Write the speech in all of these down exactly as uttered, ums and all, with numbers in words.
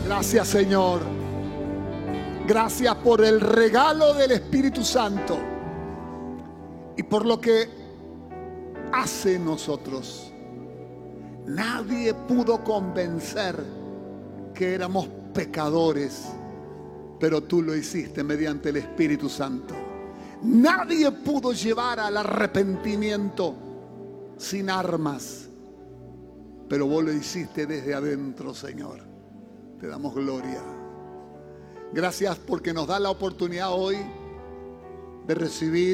Gracias, Señor. Gracias por el regalo del Espíritu Santo y por lo que hace en nosotros. Nadie pudo convencer que éramos pecadores, pero tú lo hiciste mediante el Espíritu Santo. Nadie pudo llevar al arrepentimiento sin armas, pero vos lo hiciste desde adentro, Señor. Te damos gloria. Gracias porque nos da la oportunidad hoy de recibir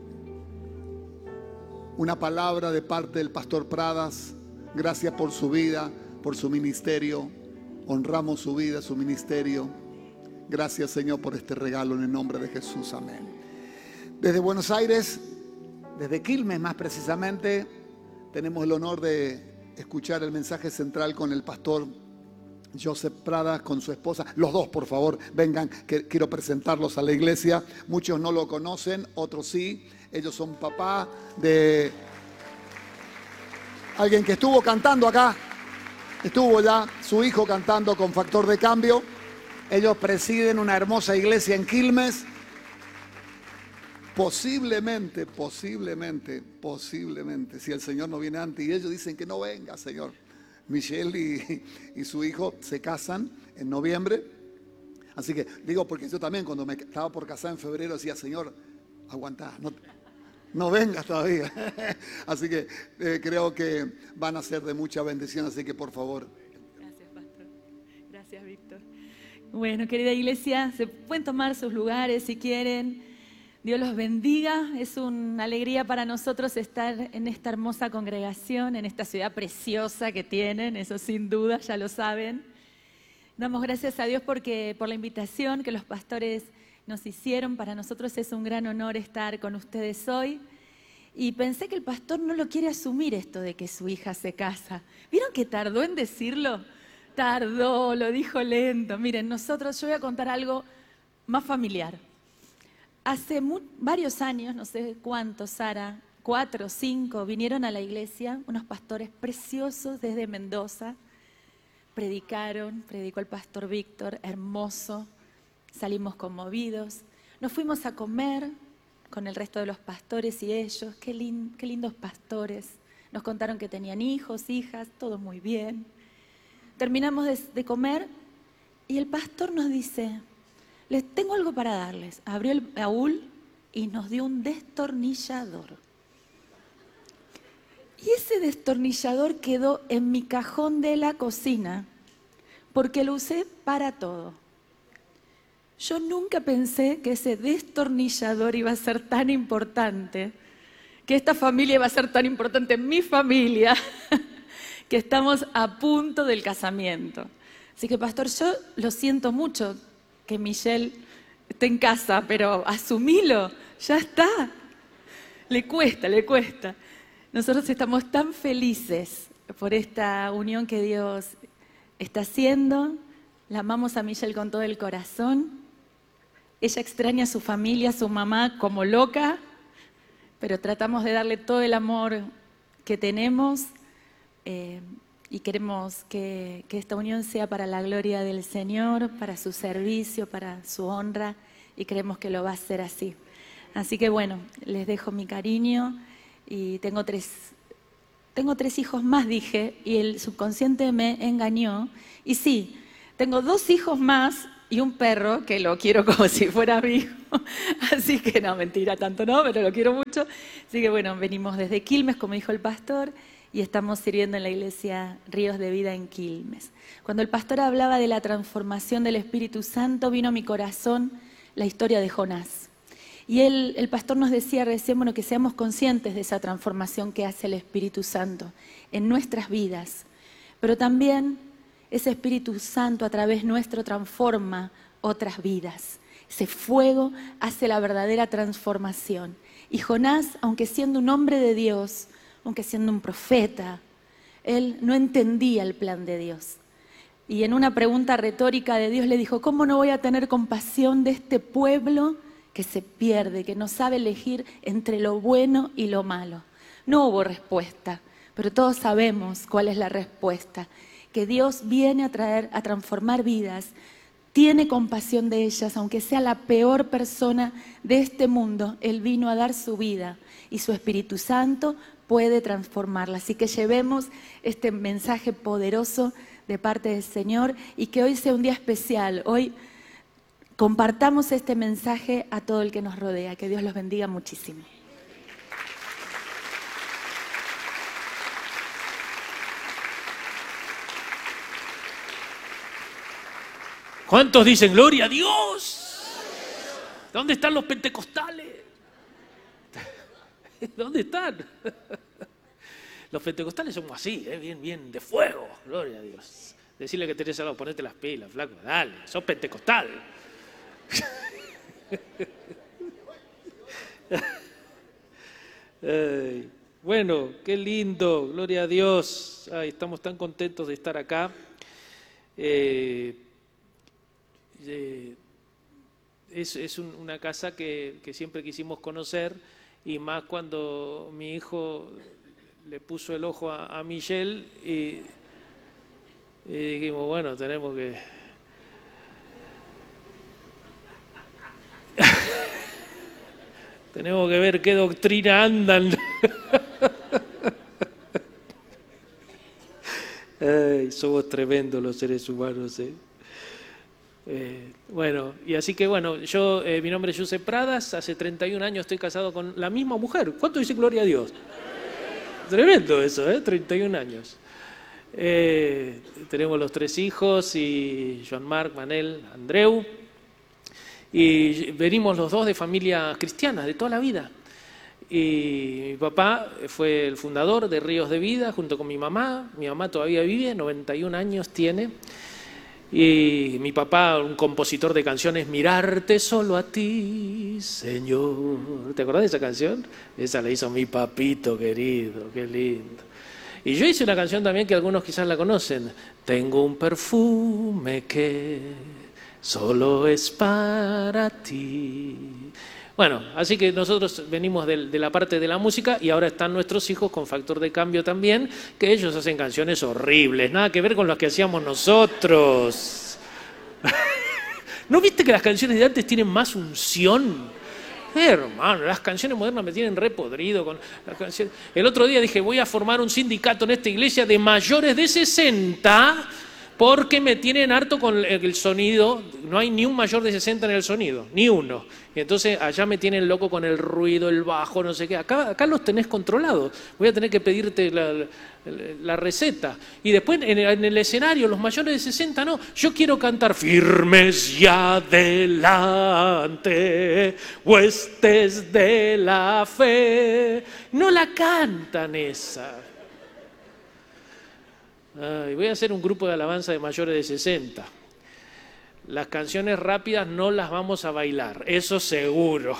una palabra de parte del pastor Pradas. Gracias por su vida, por su ministerio. Honramos su vida, su ministerio. Gracias, Señor, por este regalo en el nombre de Jesús. Amén. Desde Buenos Aires, desde Quilmes más precisamente, tenemos el honor de escuchar el mensaje central con el pastor Joseph Pradas, con su esposa. Los dos, por favor, vengan, que quiero presentarlos a la iglesia. Muchos no lo conocen, otros sí. Ellos son papá de alguien que estuvo cantando acá. Estuvo ya su hijo cantando con Factor de Cambio. Ellos presiden una hermosa iglesia en Quilmes. Posiblemente, posiblemente, posiblemente, si el Señor no viene antes, y ellos dicen que no venga, Señor. Michelle y, y su hijo se casan en noviembre. Así que digo, porque yo también cuando me estaba por casar en febrero decía, Señor, aguantá, no, no vengas todavía. Así que eh, creo que van a ser de mucha bendición, así que por favor. Gracias, pastor. Gracias, Víctor. Bueno, querida iglesia, se pueden tomar sus lugares si quieren. Dios los bendiga. Es una alegría para nosotros estar en esta hermosa congregación, en esta ciudad preciosa que tienen, eso sin duda, ya lo saben. Damos gracias a Dios porque, por la invitación que los pastores nos hicieron. Para nosotros es un gran honor estar con ustedes hoy. Y pensé que el pastor no lo quiere asumir esto de que su hija se casa. ¿Vieron que tardó en decirlo? Tardó, lo dijo lento. Miren, nosotros, yo voy a contar algo más familiar. Hace muy, varios años, no sé cuántos, Sara, cuatro o cinco, vinieron a la iglesia unos pastores preciosos desde Mendoza. Predicaron, predicó el pastor Víctor, hermoso. Salimos conmovidos. Nos fuimos a comer con el resto de los pastores y ellos. Qué, lin, qué lindos pastores. Nos contaron que tenían hijos, hijas, todo muy bien. Terminamos de, de comer y el pastor nos dice... Les tengo algo para darles. Abrió el baúl y nos dio un destornillador. Y ese destornillador quedó en mi cajón de la cocina porque lo usé para todo. Yo nunca pensé que ese destornillador iba a ser tan importante, que esta familia iba a ser tan importante, mi familia, que estamos a punto del casamiento. Así que, pastor, yo lo siento mucho que Michelle esté en casa, pero asumilo, ya está. Le cuesta, le cuesta. Nosotros estamos tan felices por esta unión que Dios está haciendo. La amamos a Michelle con todo el corazón. Ella extraña a su familia, a su mamá como loca, pero tratamos de darle todo el amor que tenemos. Eh, Y queremos que, que esta unión sea para la gloria del Señor, para su servicio, para su honra, y creemos que lo va a hacer así. Así que bueno, les dejo mi cariño y tengo tres, tengo tres hijos más, dije, y el subconsciente me engañó. Y sí, tengo dos hijos más y un perro que lo quiero como si fuera mi hijo. Así que no, mentira, tanto no, pero lo quiero mucho. Así que bueno, venimos desde Quilmes, como dijo el pastor, y estamos sirviendo en la iglesia Ríos de Vida en Quilmes. Cuando el pastor hablaba de la transformación del Espíritu Santo, vino a mi corazón la historia de Jonás. Y él, el pastor nos decía recién, bueno, que seamos conscientes de esa transformación que hace el Espíritu Santo en nuestras vidas. Pero también ese Espíritu Santo a través nuestro transforma otras vidas. Ese fuego hace la verdadera transformación. Y Jonás, aunque siendo un hombre de Dios, aunque siendo un profeta, él no entendía el plan de Dios. Y en una pregunta retórica de Dios le dijo, ¿cómo no voy a tener compasión de este pueblo que se pierde, que no sabe elegir entre lo bueno y lo malo? No hubo respuesta, pero todos sabemos cuál es la respuesta. que Dios viene a traer, a transformar vidas, tiene compasión de ellas, aunque sea la peor persona de este mundo, Él vino a dar su vida y su Espíritu Santo puede transformarla. Así que llevemos este mensaje poderoso de parte del Señor y que hoy sea un día especial. Hoy compartamos este mensaje a todo el que nos rodea. Que Dios los bendiga muchísimo. ¿Cuántos dicen gloria a Dios? ¿Dónde están los pentecostales? ¿Dónde están? Los pentecostales somos así, ¿eh? bien, bien, de fuego, gloria a Dios. Decirle que tenés algo, ponete las pilas, flaco, dale, sos pentecostal. Ay, bueno, qué lindo, gloria a Dios. Ay, estamos tan contentos de estar acá. Eh, eh, es es un, una casa que, que siempre quisimos conocer, y más cuando mi hijo le puso el ojo a, a Michelle y, y dijimos, bueno, tenemos que... tenemos que ver qué doctrina andan. Ay, somos tremendos los seres humanos, ¿eh? Eh, bueno, y así que bueno, yo, eh, mi nombre es Josep Pradas, hace treinta y un años estoy casado con la misma mujer. ¿Cuánto dice gloria a Dios? Tremendo eso, ¿eh? treinta y un años. Eh, tenemos los tres hijos, y Joan Marc, Manel, Andreu, y venimos los dos de familias cristianas de toda la vida. Y mi papá fue el fundador de Ríos de Vida junto con mi mamá. Mi mamá todavía vive, noventa y un años tiene. Y mi papá, un compositor de canciones, Mirarte solo a ti, Señor. ¿Te acordás de esa canción? Esa la hizo mi papito querido, qué lindo. Y yo hice una canción también que algunos quizás la conocen. Tengo un perfume que solo es para ti. Bueno, así que nosotros venimos de, de la parte de la música, y ahora están nuestros hijos con Factor de Cambio también, que ellos hacen canciones horribles, nada que ver con las que hacíamos nosotros. ¿No viste que las canciones de antes tienen más unción? Eh, hermano, las canciones modernas me tienen re podrido con las canciones. El otro día dije, voy a formar un sindicato en esta iglesia de mayores de sesenta, porque me tienen harto con el sonido. No hay ni un mayor de sesenta en el sonido, ni uno. Y entonces allá me tienen loco con el ruido, el bajo, no sé qué. Acá, acá los tenés controlados. Voy a tener que pedirte la, la, la receta. Y después en el, en el escenario, los mayores de sesenta, no. Yo quiero cantar firmes y adelante, huestes de la fe. No la cantan esa. Ay, voy a hacer un grupo de alabanza de mayores de sesenta. Las canciones rápidas no las vamos a bailar, eso seguro.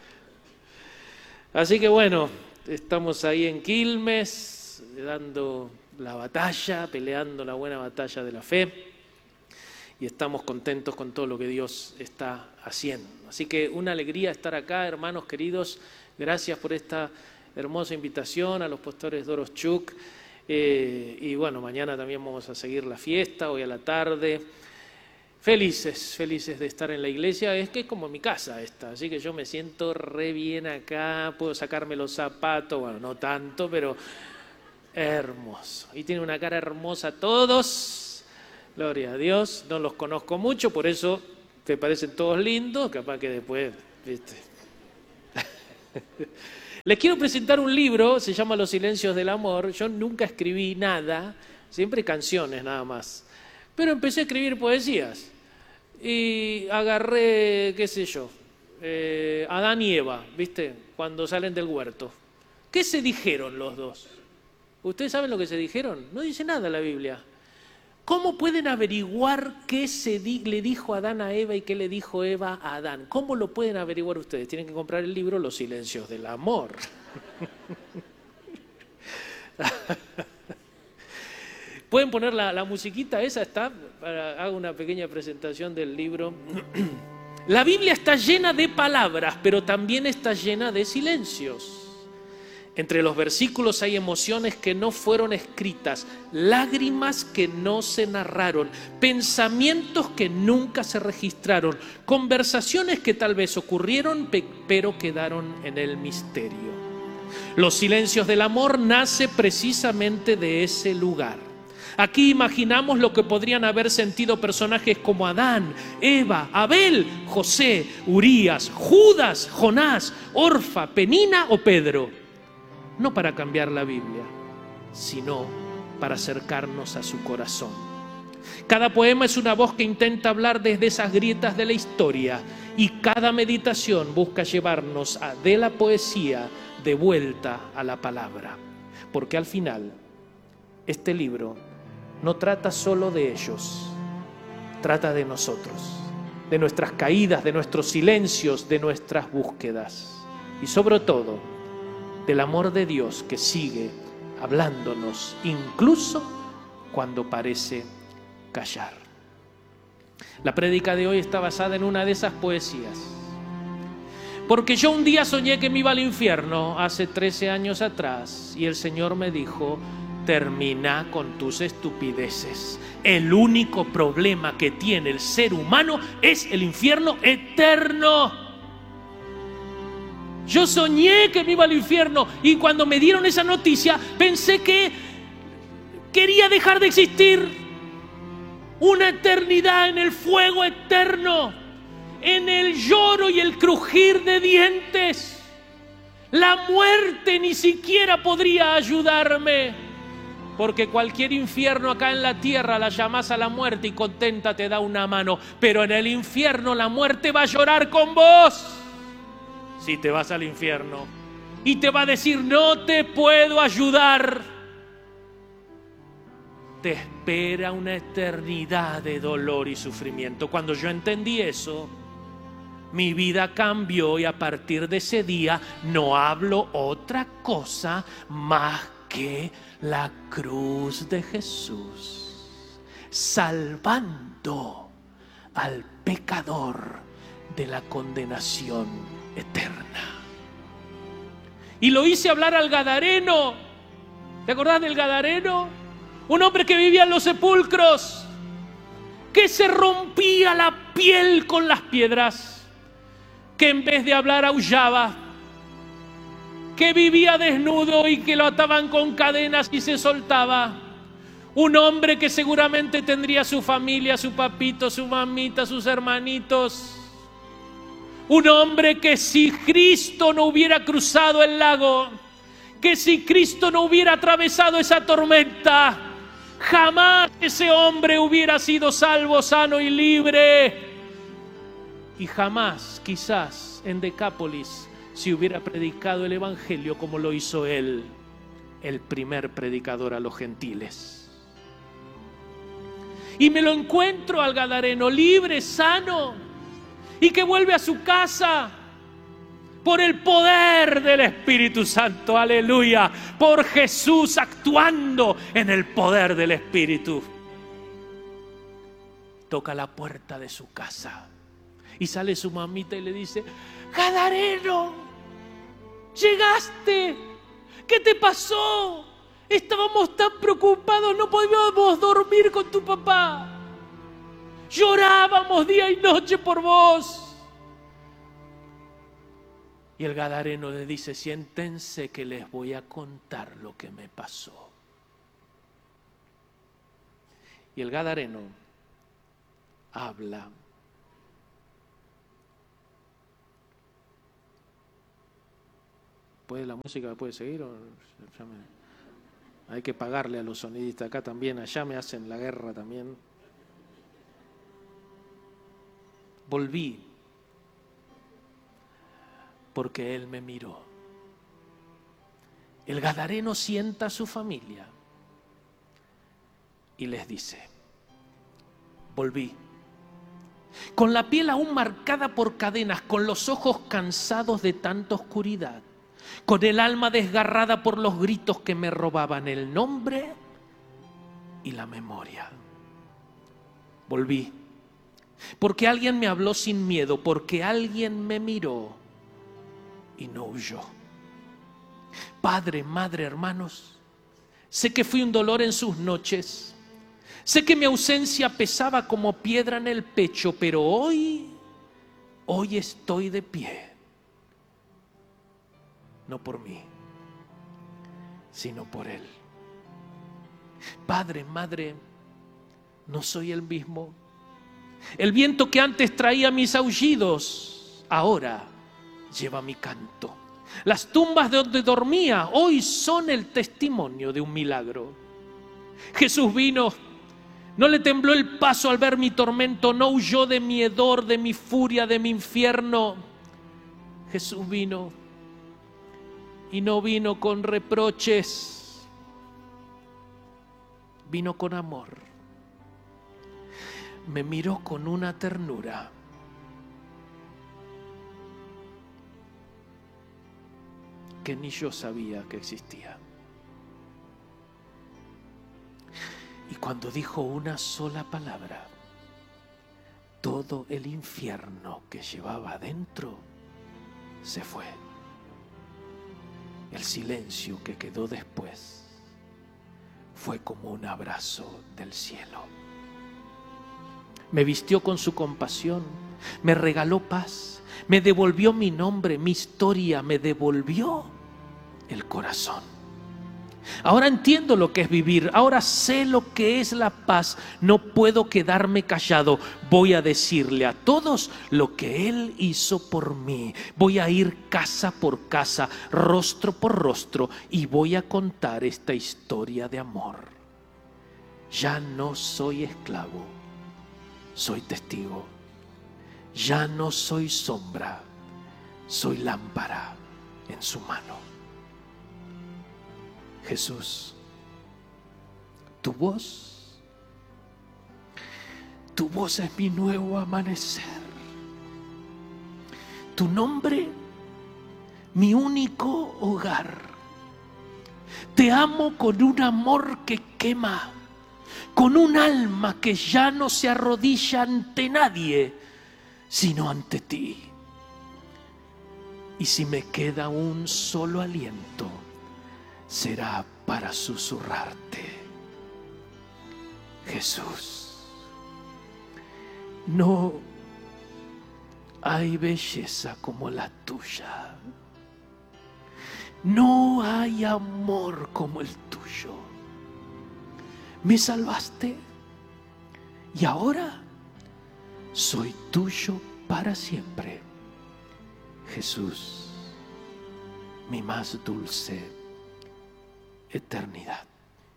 Así que bueno, estamos ahí en Quilmes, dando la batalla, peleando la buena batalla de la fe, y estamos contentos con todo lo que Dios está haciendo. Así que una alegría estar acá, hermanos queridos. Gracias por esta hermosa invitación a los pastores Doros Chuk. Eh, y bueno, mañana también vamos a seguir la fiesta, hoy a la tarde. Felices, felices de estar en la iglesia. Es que es como mi casa esta, así que yo me siento re bien acá, puedo sacarme los zapatos, bueno, no tanto, pero hermoso. Y tiene una cara hermosa todos, gloria a Dios. No los conozco mucho, por eso te parecen todos lindos, capaz que después, viste. Les quiero presentar un libro, se llama Los Silencios del Amor. Yo nunca escribí nada, siempre canciones nada más. Pero empecé a escribir poesías y agarré, qué sé yo, eh, Adán y Eva, ¿viste? Cuando salen del huerto. ¿Qué se dijeron los dos? ¿Ustedes saben lo que se dijeron? No dice nada la Biblia. ¿Cómo pueden averiguar qué se di- le dijo Adán a Eva y qué le dijo Eva a Adán? ¿Cómo lo pueden averiguar ustedes? Tienen que comprar el libro Los Silencios del Amor. ¿Pueden poner la, la musiquita esa? Está, para, hago una pequeña presentación del libro. La Biblia está llena de palabras, pero también está llena de silencios. Entre los versículos hay emociones que no fueron escritas, lágrimas que no se narraron, pensamientos que nunca se registraron, conversaciones que tal vez ocurrieron pero quedaron en el misterio. Los silencios del amor nace precisamente de ese lugar. Aquí imaginamos lo que podrían haber sentido personajes como Adán, Eva, Abel, José, Urías, Judas, Jonás, Orfa, Penina o Pedro. No para cambiar la Biblia, sino para acercarnos a su corazón. Cada poema es una voz que intenta hablar desde esas grietas de la historia, y cada meditación busca llevarnos a, de la poesía de vuelta a la palabra. Porque al final, este libro no trata solo de ellos, trata de nosotros, de nuestras caídas, de nuestros silencios, de nuestras búsquedas. Y sobre todo, del amor de Dios que sigue hablándonos, incluso cuando parece callar. La prédica de hoy está basada en una de esas poesías. Porque yo un día soñé que me iba al infierno hace trece años atrás, y el Señor me dijo: termina con tus estupideces. El único problema que tiene el ser humano es el infierno eterno. Yo soñé que me iba al infierno, y cuando me dieron esa noticia pensé que quería dejar de existir. Una eternidad en el fuego eterno, en el lloro y el crujir de dientes. La muerte ni siquiera podría ayudarme, porque cualquier infierno acá en la tierra la llamas a la muerte y contenta te da una mano, pero en el infierno la muerte va a llorar con vos. Si te vas al infierno, y te va a decir: no te puedo ayudar. Te espera una eternidad de dolor y sufrimiento. Cuando yo entendí eso, mi vida cambió, y a partir de ese día no hablo otra cosa más que la cruz de Jesús, salvando al pecador de la condenación eterna. Y lo hice hablar al gadareno. ¿Te acordás del gadareno? Un hombre que vivía en los sepulcros, que se rompía la piel con las piedras, que en vez de hablar aullaba, que vivía desnudo y que lo ataban con cadenas y se soltaba. Un hombre que seguramente tendría su familia, su papito, su mamita, sus hermanitos. Un hombre que si Cristo no hubiera cruzado el lago, que si Cristo no hubiera atravesado esa tormenta, jamás ese hombre hubiera sido salvo, sano y libre. Y jamás, quizás, en Decápolis se hubiera predicado el Evangelio como lo hizo él, el primer predicador a los gentiles. Y me lo encuentro al gadareno libre, sano, y que vuelve a su casa por el poder del Espíritu Santo, aleluya, por Jesús actuando en el poder del Espíritu. Toca la puerta de su casa y sale su mamita y le dice: gadareno, llegaste, ¿qué te pasó? Estábamos tan preocupados, no podíamos dormir con tu papá. Llorábamos día y noche por vos. Y el gadareno le dice: siéntense que les voy a contar lo que me pasó. Y el gadareno habla. ¿Puede la música puede seguir? O ya me... Hay que pagarle a los sonidistas acá también, allá me hacen la guerra también. Volví porque él me miró. El gadareno sienta a su familia y les dice: volví, con la piel aún marcada por cadenas, con los ojos cansados de tanta oscuridad, con el alma desgarrada por los gritos que me robaban el nombre y la memoria. Volví porque alguien me habló sin miedo, porque alguien me miró y no huyó. Padre, madre, hermanos, sé que fui un dolor en sus noches. Sé que mi ausencia pesaba como piedra en el pecho, pero hoy, hoy estoy de pie. No por mí, sino por Él. Padre, madre, no soy el mismo. El viento que antes traía mis aullidos, ahora lleva mi canto. Las tumbas de donde dormía hoy son el testimonio de un milagro. Jesús vino, no le tembló el paso al ver mi tormento, no huyó de mi hedor, de mi furia, de mi infierno. Jesús vino y no vino con reproches, vino con amor. Me miró con una ternura. Que ni yo sabía que existía. Y cuando dijo una sola palabra, todo el infierno que llevaba adentro se fue. El silencio que quedó después fue como un abrazo del cielo. Me vistió con su compasión, me regaló paz, me devolvió mi nombre, mi historia, me devolvió el corazón. Ahora entiendo lo que es vivir, ahora sé lo que es la paz. No puedo quedarme callado, voy a decirle a todos lo que Él hizo por mí. Voy a ir casa por casa, rostro por rostro, y voy a contar esta historia de amor. Ya no soy esclavo, soy testigo. Ya no soy sombra, soy lámpara en su mano. Jesús, tu voz, tu voz es mi nuevo amanecer. Tu nombre, mi único hogar. Te amo con un amor que quema, con un alma que ya no se arrodilla ante nadie, sino ante ti. Y si me queda un solo aliento, será para susurrarte: Jesús, no hay belleza como la tuya. No hay amor como el tuyo. Me salvaste y ahora soy tuyo para siempre. Jesús, mi más dulce eternidad.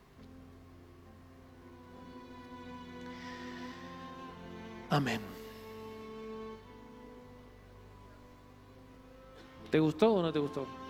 Amén. ¿Te gustó o no te gustó?